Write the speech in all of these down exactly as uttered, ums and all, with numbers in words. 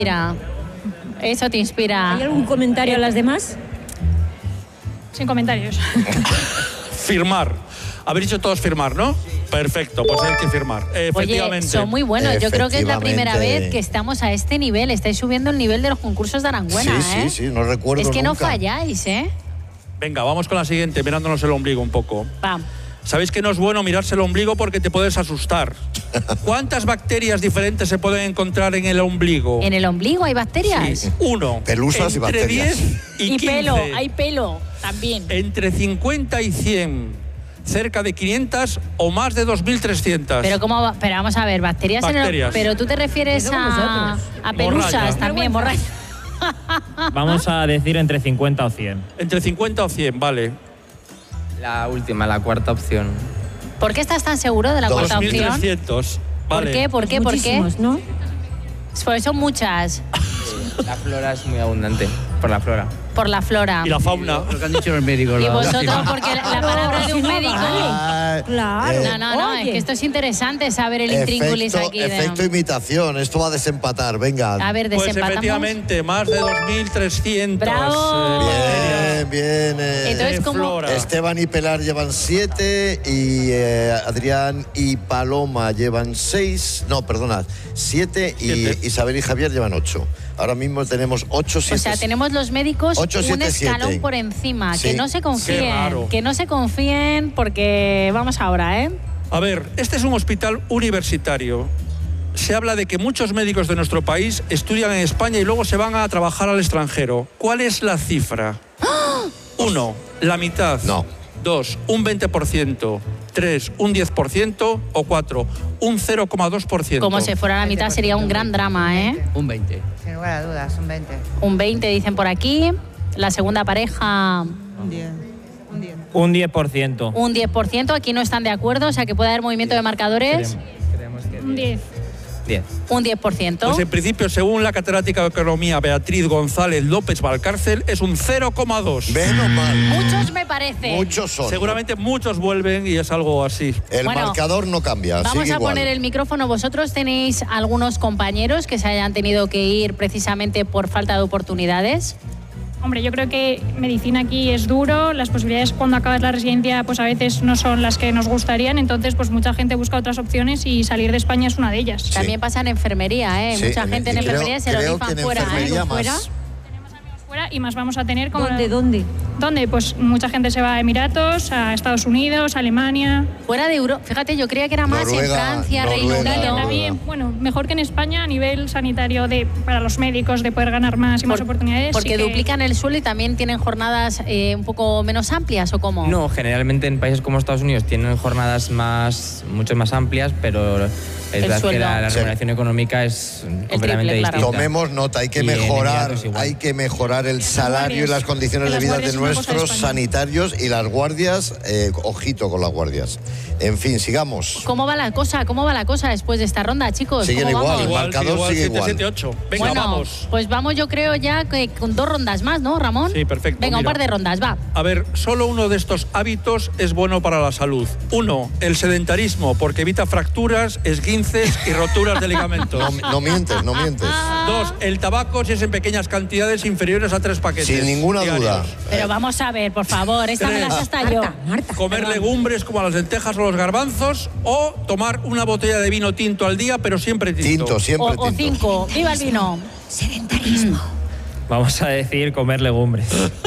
Mira, eso te inspira. ¿Hay algún comentario a las demás? Sin comentarios. Firmar. Habéis dicho todos firmar, ¿no? Perfecto, pues hay que firmar. Efectivamente. Oye, son muy buenos. Yo creo que es la primera vez que estamos a este nivel. Estáis subiendo el nivel de los concursos de Aranguena, sí, ¿eh? Sí, sí, no recuerdo Es que nunca. no falláis, ¿eh? Venga, vamos con la siguiente, mirándonos el ombligo un poco. Vamos. ¿Sabéis que no es bueno mirarse el ombligo porque te puedes asustar? ¿Cuántas bacterias diferentes se pueden encontrar en el ombligo? ¿En el ombligo hay bacterias? Sí. Uno. Pelusas y entre bacterias. diez y, y quince. pelo, hay pelo también. Entre cincuenta y cien. Cerca de quinientas o más de dos mil trescientas. Pero cómo va? Pero vamos a ver, bacterias, Bacterias. En el, pero tú te refieres a, a pelusas Morralla. también, morralla. Vamos a decir entre cincuenta o cien. Entre cincuenta o cien, vale. La última, la cuarta opción. ¿Por qué estás tan seguro de la cuarta dos mil opción? trescientos. Vale. ¿Por qué? ¿Por qué? ¿Por qué? Muchísimos, ¿no? Pues son muchas. La flora es muy abundante, por la flora. Por la flora. Y la fauna. Lo que han dicho los médicos. Y la- vosotros, porque la, la palabra de un No, médico. Ah, Claro. eh, No, no, no, es Oye. que esto es interesante saber el intríngulis efecto, aquí. de- efecto imitación, esto va a desempatar, venga. A ver, Pues desempatamos. efectivamente, más de dos mil trescientas. ¡Bravo! Bien, bien. eh, Entonces, de ¿cómo? flora. Esteban y Pelar llevan siete y eh, Adrián y Paloma llevan seis. No, perdona, siete y Siete. Isabel y Javier llevan ocho. Ahora mismo tenemos ocho, O siete. sea, tenemos los médicos Ocho, un siete, escalón siete. por encima. Sí. Que no se Qué confíen. raro. Que no se confíen porque vamos ahora, ¿eh? A ver, este es un hospital universitario. Se habla de que muchos médicos de nuestro país estudian en España y luego se van a trabajar al extranjero. ¿Cuál es la cifra? Uno, la mitad. No. Dos, un veinte por ciento. Tres, un diez por ciento. O cuatro, un cero coma dos por ciento. Como se fuera a la mitad sería un gran drama, ¿eh? Un veinte. Sin lugar a dudas, un veinte. Un veinte dicen por aquí. La segunda pareja, Un diez. Un diez. Un diez por ciento. un diez por ciento. Aquí no están de acuerdo, o sea que puede haber movimiento de marcadores. Creemos que Un diez. diez. Un diez por ciento. Pues en principio, según la catedrática de Economía Beatriz González López Valcárcel, es un cero coma dos. Menos mal. Muchos me parece. Muchos son. Seguramente muchos vuelven y es algo así. El Bueno, marcador no cambia. Vamos sigue a igual. poner el micrófono. ¿Vosotros tenéis algunos compañeros que se hayan tenido que ir precisamente por falta de oportunidades? Hombre, yo creo que medicina aquí es duro, las posibilidades cuando acabas la residencia pues a veces no son las que nos gustarían, entonces pues mucha gente busca otras opciones y salir de España es una de ellas. Sí. También pasa en enfermería, ¿eh? Sí, Mucha en- gente en y creo- enfermería se lo creo rifan que en fuera, enfermería ¿eh? más. Fuera. Fuera y más vamos a tener como... ¿Dónde, dónde? ¿Dónde? Pues mucha gente se va a Emiratos, a Estados Unidos, a Alemania. Fuera de Europa. Fíjate, yo creía que era más Noruega, en Francia, Reino Noruega, Unido. Noruega. También, bueno, mejor que en España a nivel sanitario de para los médicos de poder ganar más y más Por- oportunidades. Porque sí que- duplican el suelo y también tienen jornadas eh, un poco menos amplias, ¿o cómo? No, generalmente en países como Estados Unidos tienen jornadas más, mucho más amplias, pero es El verdad que sueldo. la, la Sí. remuneración económica es completamente triple, claro. distinta. Tomemos nota, hay que Y en mejorar, Emiratos igual. hay que mejorar el salario y las condiciones En de las vida guardias de es una cosa de nuestros España. sanitarios y las guardias, eh, ojito con las guardias. En fin, sigamos. ¿Cómo va la cosa? ¿Cómo va la cosa después de esta ronda, chicos? Siguen ¿Cómo igual, vamos? el Igual, marcador igual, sigue siete, igual. siete, ocho. Venga, bueno, vamos. pues vamos yo creo ya que con dos rondas más, ¿no, Ramón? Sí, perfecto, Venga, un mira. par de rondas, va. A ver, solo uno de estos hábitos es bueno para la salud. Uno, el sedentarismo, porque evita fracturas, esguinces y roturas de ligamentos. No, no mientes, no mientes. Dos, el tabaco si es en pequeñas cantidades inferiores a tres paquetes. Sin ninguna diarios. duda. Pero vamos a ver, por favor, esta me la sé hasta yo. Marta, Marta. Comer legumbres como las lentejas o los garbanzos o tomar una botella de vino tinto al día, pero siempre tinto. Tinto, siempre O, o tinto. cinco. ¡Viva el vino! Sedentarismo. Vamos a decir comer legumbres.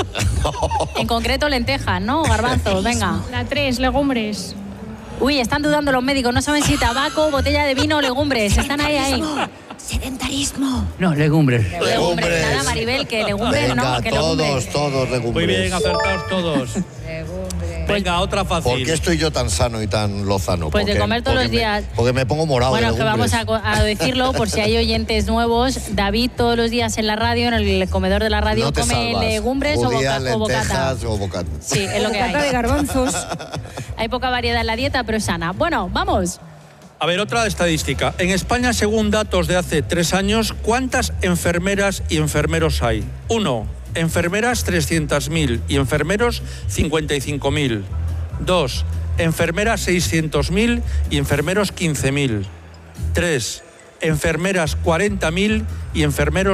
En concreto lentejas, ¿no? Garbanzos, venga. La tres, legumbres. Uy, están dudando los médicos, no saben si tabaco, botella de vino o legumbres. Están ahí, ahí. Sedentarismo. No, legumbres. Legumbres. Nada, Maribel, que legumbres Venga, no, que todos, legumbres. todos legumbres. Muy bien, acertados todos. Venga, otra fácil. ¿Por qué estoy yo tan sano y tan lozano? Pues de Porque- comer todos porque los me- días. porque me pongo morado de Bueno, que vamos legumbres. a, co- a decirlo por si hay oyentes nuevos. David todos los días en la radio, en el comedor de la radio, No te come salvas. legumbres o, Judías, boca- o bocata. lentejas o bocata. Sí, es lo que Bocata de hay. garbanzos. Hay poca variedad en la dieta, pero es sana. Bueno, vamos. A ver, otra estadística. En España, según datos de hace tres años, ¿cuántas enfermeras y enfermeros hay? Uno, enfermeras trescientas mil y enfermeros cincuenta y cinco mil. Dos, enfermeras seiscientos mil y enfermeros quince mil. Tres, enfermeras cuarenta mil y enfermeros